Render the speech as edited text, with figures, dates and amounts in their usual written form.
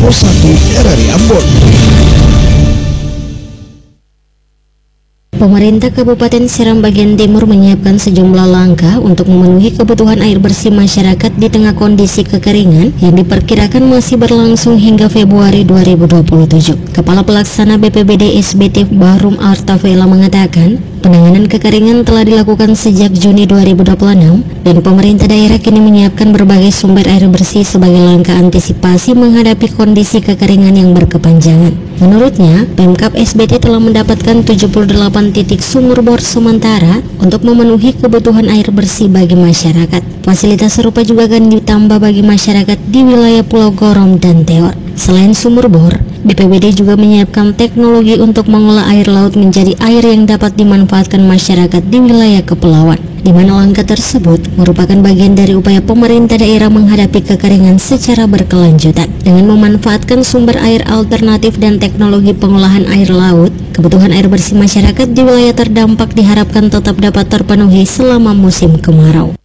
Info 1 RRI Ambon. Pemerintah Kabupaten Seram bagian timur menyiapkan sejumlah langkah untuk memenuhi kebutuhan air bersih masyarakat di tengah kondisi kekeringan yang diperkirakan masih berlangsung hingga Februari 2027. Kepala Pelaksana BPBD SBT Bahrum Artavela mengatakan, penanganan kekeringan telah dilakukan sejak Juni 2026 dan pemerintah daerah kini menyiapkan berbagai sumber air bersih sebagai langkah antisipasi menghadapi kondisi kekeringan yang berkepanjangan. Menurutnya, Pemkab SBT telah mendapatkan 78 titik sumur bor sementara untuk memenuhi kebutuhan air bersih bagi masyarakat. Fasilitas serupa juga akan ditambah bagi masyarakat di wilayah Pulau Gorom dan Teor. Selain sumur bor, BPBD juga menyiapkan teknologi untuk mengolah air laut menjadi air yang dapat dimanfaatkan masyarakat di wilayah kepulauan, di mana langkah tersebut merupakan bagian dari upaya pemerintah daerah menghadapi kekeringan secara berkelanjutan. Dengan memanfaatkan sumber air alternatif dan teknologi pengolahan air laut, kebutuhan air bersih masyarakat di wilayah terdampak diharapkan tetap dapat terpenuhi selama musim kemarau.